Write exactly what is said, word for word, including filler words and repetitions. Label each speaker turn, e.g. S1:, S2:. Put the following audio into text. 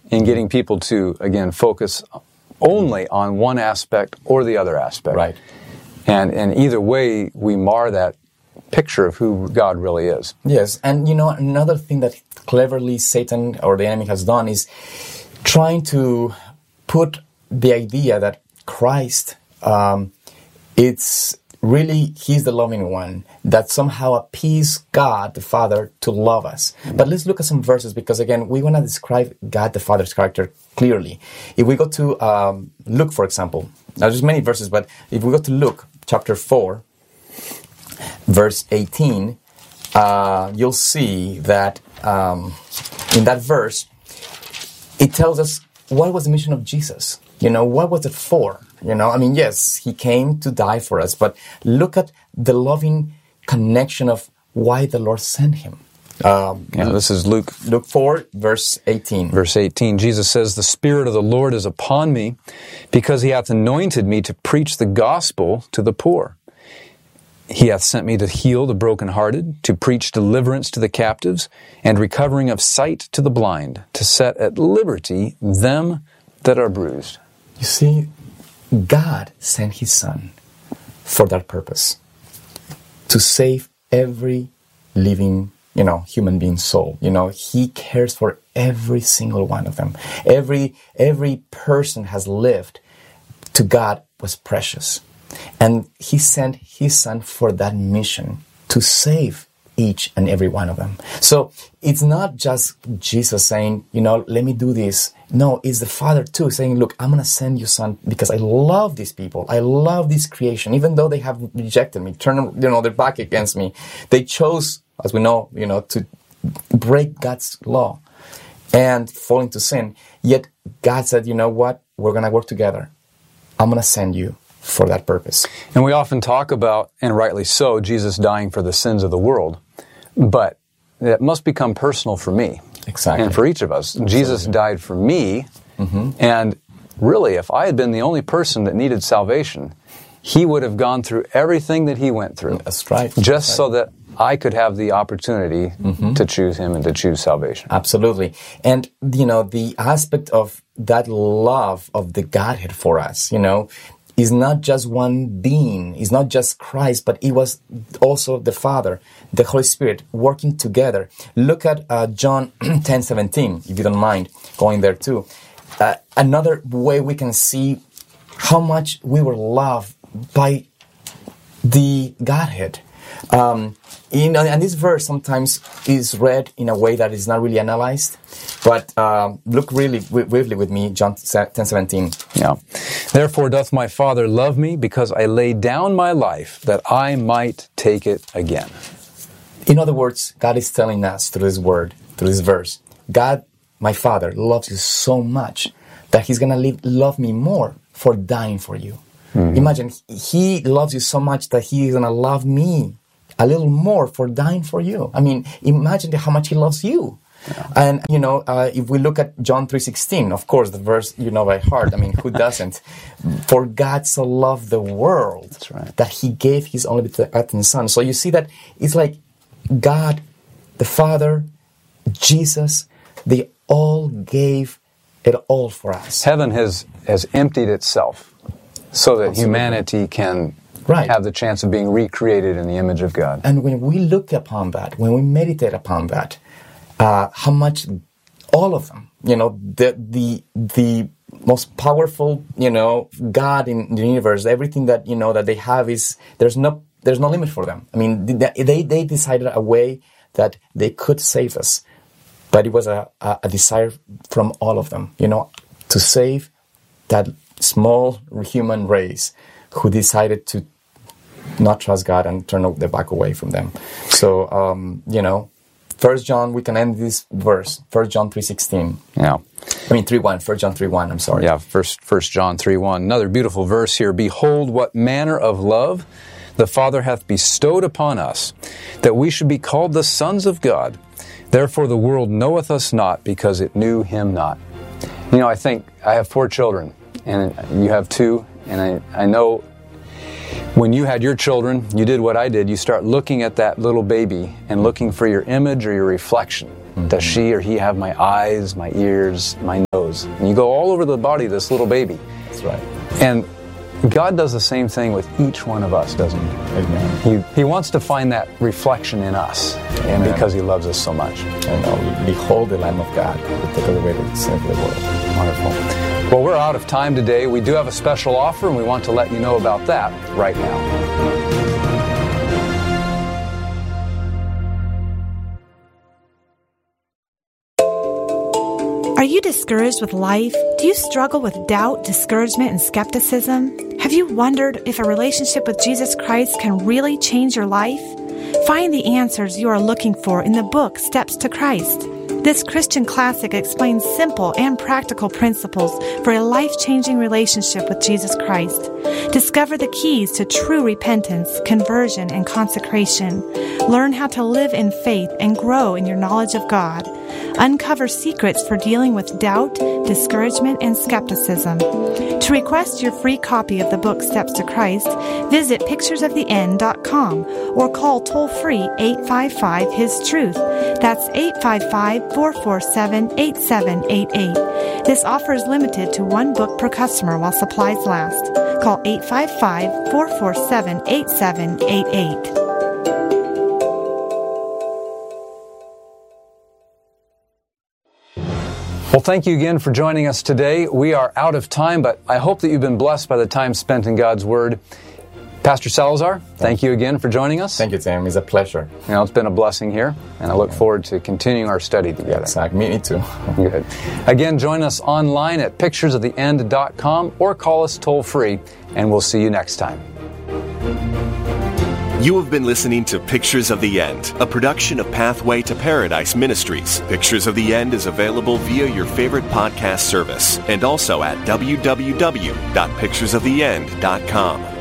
S1: in getting people to, again, focus only on one aspect or the other aspect.
S2: Right.
S1: And, and either way, we mar that picture of who God really is.
S2: Yes, and you know, another thing that cleverly Satan or the enemy has done is trying to put the idea that Christ, um, it's really, he's the loving one, that somehow appease God the Father to love us. But let's look at some verses, because again, we want to describe God the Father's character clearly. If we go to um, Luke, for example, now there's many verses, but if we go to Luke chapter four, verse eighteen, uh, you'll see that um, in that verse, it tells us what was the mission of Jesus. You know, what was it for? You know, I mean, yes, he came to die for us, but look at the loving connection of why the Lord sent him. Um,
S1: yeah, this is Luke.
S2: Luke four, verse eighteen.
S1: Verse eighteen, Jesus says, "The Spirit of the Lord is upon me, because he hath anointed me to preach the gospel to the poor. He hath sent me to heal the brokenhearted, to preach deliverance to the captives, and recovering of sight to the blind, to set at liberty them that are bruised."
S2: You see, God sent his Son for that purpose, to save every living, you know, human being soul. You know, he cares for every single one of them. Every every person has lived to God was precious. And he sent his Son for that mission, to save each and every one of them. So it's not just Jesus saying, you know, let me do this. No, it's the Father too saying, look, I'm going to send you, Son, because I love these people. I love this creation. Even though they have rejected me, turned, you know, their back against me, they chose, as we know, you know, to break God's law and fall into sin. Yet God said, you know what? We're going to work together. I'm going to send you for that purpose.
S1: And we often talk about, and rightly so, Jesus dying for the sins of the world. But it must become personal for me.
S2: Exactly.
S1: And for each of us. Absolutely. Jesus died for me. Mm-hmm. And really, if I had been the only person that needed salvation, he would have gone through everything that he went through.
S2: That's right.
S1: Just
S2: That's right.
S1: so that I could have the opportunity mm-hmm. to choose him and to choose salvation.
S2: Absolutely. And, you know, the aspect of that love of the Godhead for us, you know, is not just one being, is not just Christ, but it was also the Father, the Holy Spirit working together. Look at uh, John ten seventeen, if you don't mind going there too. Uh, another way we can see how much we were loved by the Godhead. Um, you know, and this verse sometimes is read in a way that is not really analyzed. But um, look really briefly with me, John ten seventeen.
S1: Yeah. "Therefore doth my Father love me, because I lay down my life, that I might take it again."
S2: In other words, God is telling us through this word, through this verse, God, my Father, loves you so much that he's going to love me more for dying for you. Mm-hmm. Imagine, he loves you so much that he is going to love me a little more for dying for you. I mean, imagine how much he loves you. Yeah. And, you know, uh, if we look at John three sixteen, of course, the verse you know by heart. I mean, who doesn't? "For God so loved the world."
S1: That's right.
S2: "that he gave his only begotten Son." So you see that it's like God, the Father, Jesus, they all gave it all for us.
S1: Heaven has, has emptied itself so that Absolutely. humanity can right. have the chance of being recreated in the image of God.
S2: And when we look upon that, when we meditate upon that, Uh, how much all of them, you know, the the the most powerful, you know, God in the universe, everything that, you know, that they have is, there's no there's no limit for them. I mean, they they decided a way that they could save us, but it was a, a, a desire from all of them, you know, to save that small human race who decided to not trust God and turn their back away from them. So, um, you know, First John, we can end this verse, First John three sixteen.
S1: Yeah.
S2: I mean, three one, First John three one, I'm sorry.
S1: Yeah, First, First John three one. Another beautiful verse here. "Behold, what manner of love the Father hath bestowed upon us, that we should be called the sons of God. Therefore the world knoweth us not, because it knew him not." You know, I think I have four children, and you have two, and I, I know when you had your children, you did what I did. You start looking at that little baby and looking for your image or your reflection. Mm-hmm. Does she or he have my eyes, my ears, my nose? goes. And you go all over the body of this little baby.
S2: That's right.
S1: And God does the same thing with each one of us, doesn't He?
S2: Amen.
S1: He, he wants to find that reflection in us.
S2: Amen.
S1: Because He loves us so much.
S2: And uh, behold the Lamb of God who took away the sin of the world.
S1: Wonderful. Well, we're out of time today. We do have a special offer, and we want to let you know about that right now.
S3: Are you discouraged with life? Do you struggle with doubt, discouragement, and skepticism? Have you wondered if a relationship with Jesus Christ can really change your life? Find the answers you are looking for in the book Steps to Christ. This Christian classic explains simple and practical principles for a life-changing relationship with Jesus Christ. Discover the keys to true repentance, conversion, and consecration. Learn how to live in faith and grow in your knowledge of God. Uncover secrets for dealing with doubt, discouragement, and skepticism. To request your free copy of the book Steps to Christ, visit pictures of the end dot com or call toll-free eight five five, H I S Truth. That's eight five five, four four seven, eight seven eight eight. This offer is limited to one book per customer while supplies last. Call eight five five, four four seven, eight seven eight eight.
S1: Well, thank you again for joining us today. We are out of time, but I hope that you've been blessed by the time spent in God's Word. Pastor Salazar, thank you again for joining us.
S2: Thank you, Tim. It's a pleasure.
S1: You know, it's been a blessing here, and I look forward to continuing our study together.
S2: Exactly. Me too.
S1: Good. Again, join us online at pictures of the end dot com or call us toll-free, and we'll see you next time.
S4: You have been listening to Pictures of the End, a production of Pathway to Paradise Ministries. Pictures of the End is available via your favorite podcast service and also at w w w dot pictures of the end dot com.